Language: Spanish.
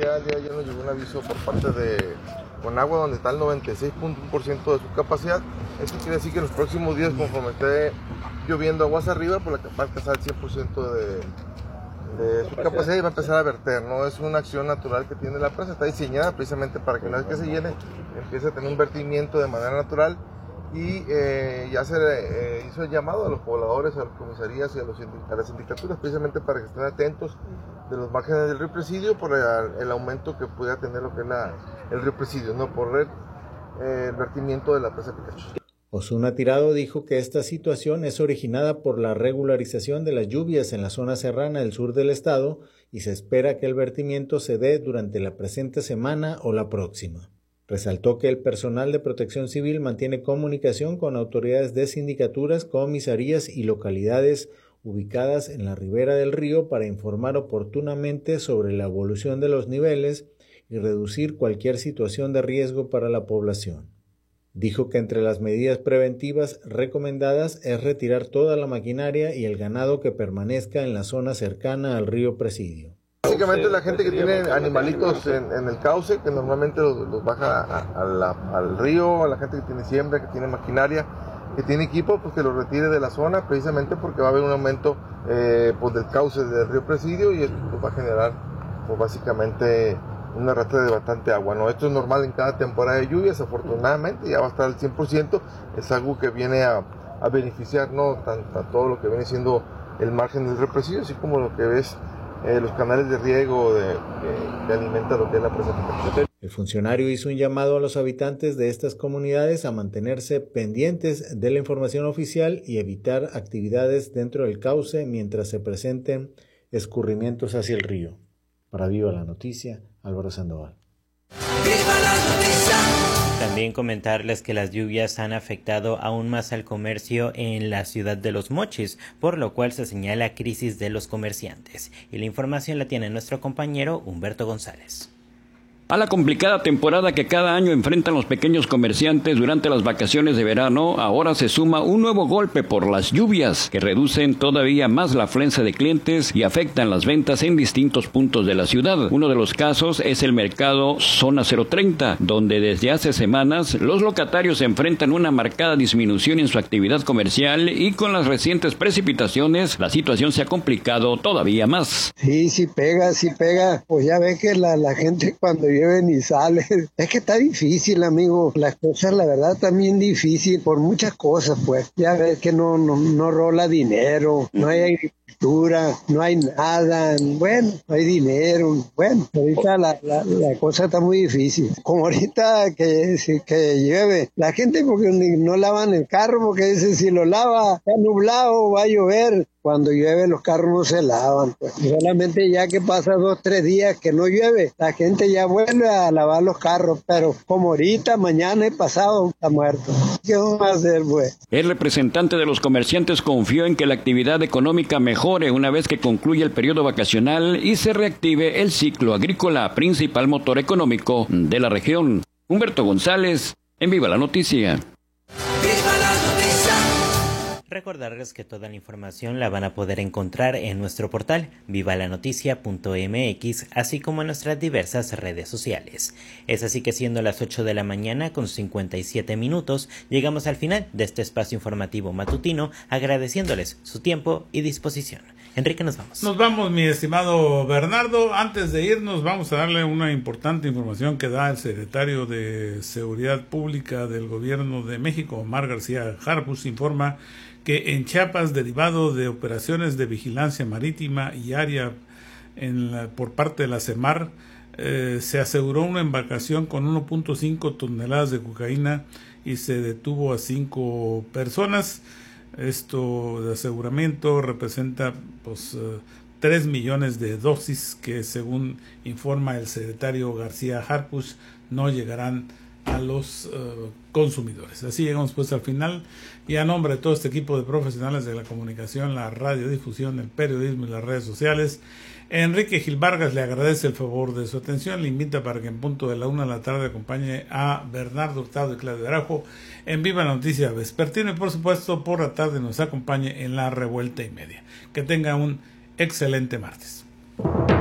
ya nos llegó un aviso por parte de Conagua, donde está el 96.1% de su capacidad. Esto quiere decir que en los próximos días, conforme esté lloviendo aguas arriba, pues va a alcanzar el 100% de su capacidad y va a empezar a verter, ¿no? Es una acción natural que tiene la presa, está diseñada precisamente para que una vez que se llene, empiece a tener un vertimiento de manera natural. Y ya se hizo el llamado a los pobladores, a las comisarías y a las sindicaturas, precisamente para que estén atentos de los márgenes del río Presidio por el aumento que pudiera tener lo que es el río Presidio, ¿no? Por el vertimiento de la presa Picacho. Osuna Tirado dijo que esta situación es originada por la regularización de las lluvias en la zona serrana del sur del estado y se espera que el vertimiento se dé durante la presente semana o la próxima. Resaltó que el personal de Protección Civil mantiene comunicación con autoridades de sindicaturas, comisarías y localidades ubicadas en la ribera del río para informar oportunamente sobre la evolución de los niveles y reducir cualquier situación de riesgo para la población. Dijo que entre las medidas preventivas recomendadas es retirar toda la maquinaria y el ganado que permanezca en la zona cercana al río Presidio. Básicamente la gente que tiene animalitos en el cauce, que normalmente los baja al río, a la gente que tiene siembra, que tiene maquinaria, que tiene equipo, pues que los retire de la zona, precisamente porque va a haber un aumento pues del cauce del río Presidio y esto pues, va a generar pues básicamente una arrastre de bastante agua, ¿no? Esto es normal en cada temporada de lluvias, afortunadamente ya va a estar al 100%, es algo que viene a beneficiar, ¿no? Tanto todo lo que viene siendo el margen del río Presidio, así como lo que ves los canales de riego que alimenta lo que es la presa Picacho. El funcionario hizo un llamado a los habitantes de estas comunidades a mantenerse pendientes de la información oficial y evitar actividades dentro del cauce mientras se presenten escurrimientos hacia el río. Para Viva la Noticia, Álvaro Sandoval. ¡Viva la noticia! También comentarles que las lluvias han afectado aún más al comercio en la ciudad de Los Mochis, por lo cual se señala crisis de los comerciantes. Y la información la tiene nuestro compañero Humberto González. A la complicada temporada que cada año enfrentan los pequeños comerciantes durante las vacaciones de verano, ahora se suma un nuevo golpe por las lluvias, que reducen todavía más la afluencia de clientes y afectan las ventas en distintos puntos de la ciudad. Uno de los casos es el mercado Zona 030, donde desde hace semanas los locatarios enfrentan una marcada disminución en su actividad comercial y con las recientes precipitaciones la situación se ha complicado todavía más. Sí pega. Pues ya ve que la gente cuando llueve ni sale. Es que está difícil, amigo. Las cosas, la verdad, también difícil por muchas cosas, pues. Ya ves que no rola dinero, no hay agricultura, no hay nada. Bueno, no hay dinero. Bueno, ahorita la cosa está muy difícil. Como ahorita que llueve, la gente porque no lavan el carro, porque dice si lo lava, está nublado, va a llover. Cuando llueve los carros no se lavan, pues. Solamente ya que pasa 2-3 días que no llueve, la gente ya vuelve a lavar los carros, pero como ahorita, mañana y pasado, está muerto. ¿Qué vamos a hacer, pues? El representante de los comerciantes confió en que la actividad económica mejore una vez que concluya el periodo vacacional y se reactive el ciclo agrícola, principal motor económico de la región. Humberto González, en Viva la Noticia. Recordarles que toda la información la van a poder encontrar en nuestro portal vivalanoticia.mx, así como en nuestras diversas redes sociales. Es así que siendo las 8 de la mañana con 57 minutos, llegamos al final de este espacio informativo matutino, agradeciéndoles su tiempo y disposición. Enrique, nos vamos. Nos vamos, mi estimado Bernardo. Antes de irnos, vamos a darle una importante información que da el secretario de Seguridad Pública del Gobierno de México, Omar García Harfuch, informa que en Chiapas, derivado de operaciones de vigilancia marítima y aérea por parte de la CEMAR, se aseguró una embarcación con 1.5 toneladas de cocaína y se detuvo a 5 personas. Esto de aseguramiento representa 3 millones de dosis que, según informa el secretario García Harfuch, no llegarán a los consumidores. Así llegamos pues al final, y a nombre de todo este equipo de profesionales de la comunicación, la radiodifusión, el periodismo y las redes sociales, Enrique Gil Vargas le agradece el favor de su atención, le invita para que en punto de la 1 de la tarde acompañe a Bernardo Hurtado y Claudio Araujo en Viva la Noticia Vespertino, y por supuesto por la tarde nos acompañe en la Revuelta y Media. Que tenga un excelente martes.